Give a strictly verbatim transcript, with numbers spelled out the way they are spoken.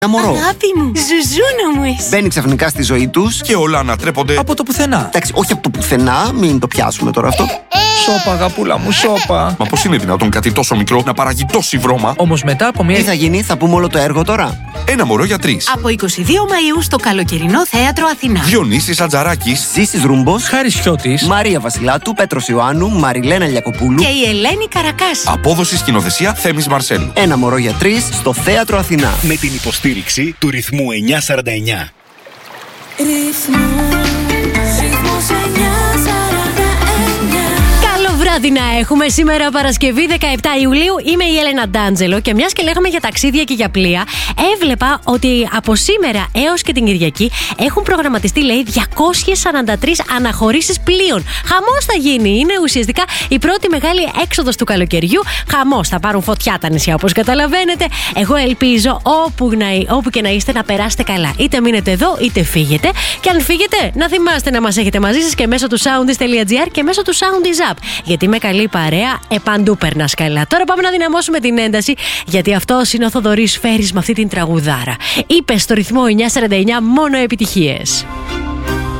Ένα μωρό. Αγάπη μου, ζουζούνα μου εσύ. Μπαίνει ξαφνικά στη ζωή τους και όλα ανατρέπονται από το πουθενά. Εντάξει, όχι από το πουθενά, μην το πιάσουμε τώρα αυτό. Σώπα, αγαπούλα μου, σώπα. Μα πώς είναι δυνατόν κάτι τόσο μικρό να παράγει τόση βρώμα? Όμως μετά από μια. Τι θα γίνει, θα πούμε όλο το έργο τώρα. Ένα μωρό για τρεις. Από εικοστή δεύτερη Μαΐου στο Καλοκαιρινό Θέατρο Αθηνά. Διονύσης Ατζαράκης, Ζήσης Ρούμπος, Χάρης Χιώτης, Μαρία Βασιλάτου, Πέτρος Ιωάννου, Μαριλένα Λιακοπούλου Και η Ελένη Καρακάση. απόδοση σκηνοθεσία Θέμης Μαρσέλου. Ένα μωρό για τρεις στο Θέατρο Αθηνά. Με την υποστήριξη του Ρυθμού εννιακόσια σαράντα εννιά. Βράδυ να έχουμε σήμερα Παρασκευή δεκαεπτά Ιουλίου. Είμαι η Έλενα Ντάντζελο και μιας και λέγαμε για ταξίδια και για πλοία, έβλεπα ότι από σήμερα έως και την Κυριακή έχουν προγραμματιστεί, λέει, διακόσιες σαράντα τρεις αναχωρήσεις πλοίων. Χαμός θα γίνει. Είναι ουσιαστικά η πρώτη μεγάλη έξοδος του καλοκαιριού. Χαμός. Θα πάρουν φωτιά τα νησιά, όπως καταλαβαίνετε. Εγώ ελπίζω όπου, να, όπου και να είστε να περάσετε καλά. Είτε μείνετε εδώ είτε φύγετε. Και αν φύγετε, να θυμάστε να μας έχετε μαζί σας και μέσω του soundis τελεία gr και μέσω του Soundis App. Γιατί με καλή παρέα επαντού περνάς καλά. Τώρα πάμε να δυναμώσουμε την ένταση, γιατί αυτός είναι ο Θοδωρής Φέρης με αυτή την τραγουδάρα. Είπε στο Ρυθμό εννιακόσια σαράντα εννιά μόνο επιτυχίες.